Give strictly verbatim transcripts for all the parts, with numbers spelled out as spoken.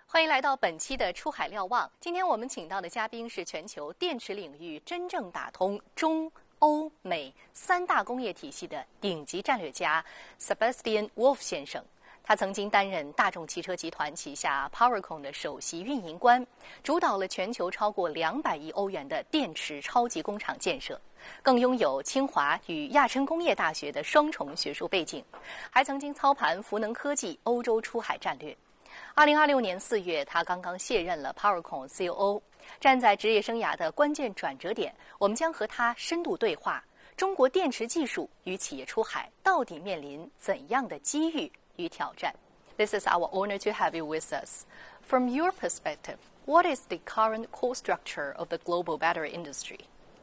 欢迎来到本期的出海瞭望。今天我们请到的嘉宾是全球电池领域真正打通中欧美三大工业体系的顶级战略家 Sebastian Wolf 先生。他曾经担任大众汽车集团旗下 PowerCo 的首席运营官，主导了全球超过两百亿欧元的电池超级工厂建设，更拥有清华与亚琛工业大学的双重学术背景，还曾经操盘孚能科技欧洲出海战略。二零二六年四月，他刚刚卸任了 PowerCo C O O。站在职业生涯的关键转折点，我们将和他深度对话：中国电池技术与企业出海到底面临怎样的机遇与挑战？ This is our honor to have you with us. From your perspective, what is the current core structure of the global battery industry?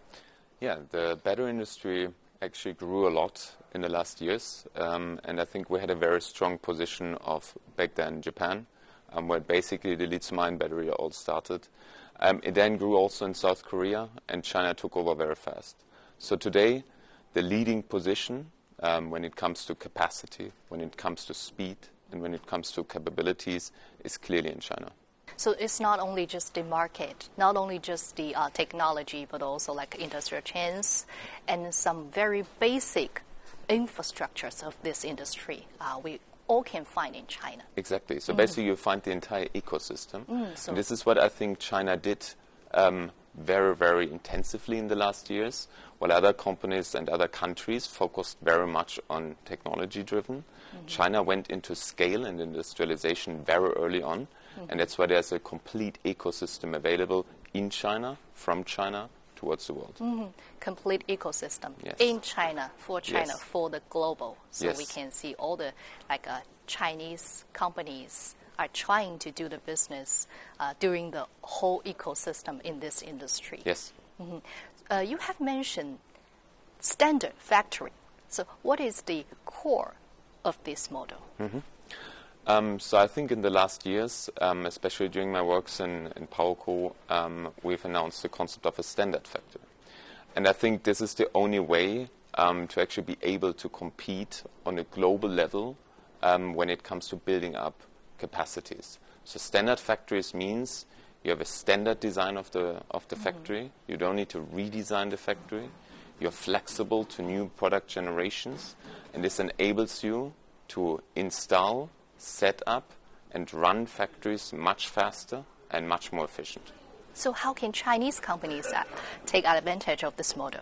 Yeah, the battery industry actually grew a lot in the last years, um, and I think we had a very strong position of back then Japan, um, where basically the lithium-ion battery all started. Um, it then grew also in South Korea, and China took over very fast. So today, the leading position um, when it comes to capacity, when it comes to speed, and when it comes to capabilities is clearly in China. So it's not only just the market, not only just the uh, technology, but also like industrial chains and some very basic infrastructures of this industry uh, we all can find in China. Exactly. So Mm. basically you find the entire ecosystem. Mm, so and this is what I think China did um, very, very intensively in the last years, while other companies and other countries focused very much on technology-driven. Mm-hmm. China went into scale and industrialization very early on. Mm-hmm. And that's why there's a complete ecosystem available in China, from China, towards the world. Mm-hmm. Complete ecosystem yes. in China, for China, yes. for the global. So yes. we can see all the like uh, Chinese companies are trying to do the business uh, during the whole ecosystem in this industry. Yes. Mm-hmm. Uh, you have mentioned standard factory. So what is the core of this model? Mm-hmm. Um, so I think in the last years, um, especially during my works in, in PowerCo, um, we've announced the concept of a standard factory. And I think this is the only way um, to actually be able to compete on a global level um, when it comes to building up capacities. So standard factories means you have a standard design of the, of the mm-hmm. factory. You don't need to redesign the factory. You're flexible to new product generations. And this enables you to install, set up and run factories much faster and much more efficient. So how can Chinese companies uh, take advantage of this model?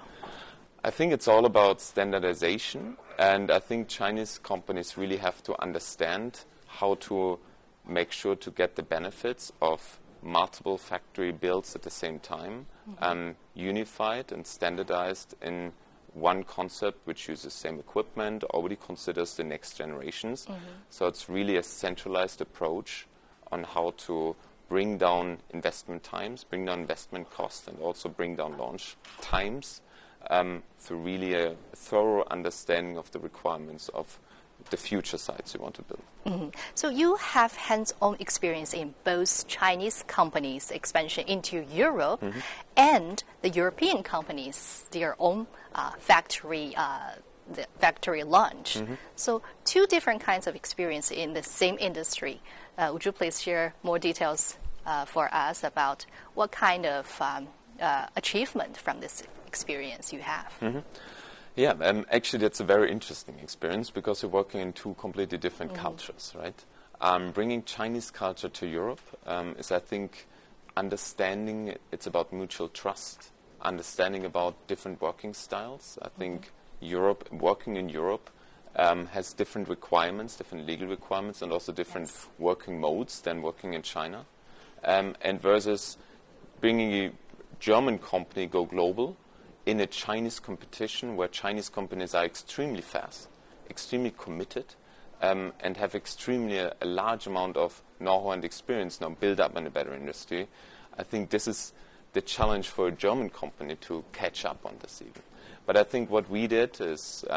I think it's all about standardization, and I think Chinese companies really have to understand how to make sure to get the benefits of multiple factory builds at the same time, mm-hmm. um, unified and standardized in one concept which uses same equipment, already considers the next generations. Mm-hmm. So it's really a centralized approach on how to bring down investment times, bring down investment costs, and also bring down launch times um, through really a thorough understanding of the requirements of the future sites you want to build. Mm-hmm. So you have hands-on experience in both Chinese companies' expansion into Europe mm-hmm. and the European companies, their own uh, factory uh, the factory launch. Mm-hmm. So two different kinds of experience in the same industry. Uh, would you please share more details uh, for us about what kind of um, uh, achievement from this experience you have? Mm-hmm. Yeah, um, actually that's a very interesting experience because you're working in two completely different mm-hmm. cultures, right? Um, bringing Chinese culture to Europe um, is, I think, understanding it's about mutual trust, understanding about different working styles. I think mm-hmm. Europe, working in Europe um, has different requirements, different legal requirements, and also different yes. working modes than working in China. Um, and versus bringing a German company go global in a Chinese competition where Chinese companies are extremely fast, extremely committed, um, and have extremely a, a large amount of know-how and experience now built up in the battery industry. I think this is the challenge for a German company to catch up on this even. But I think what we did is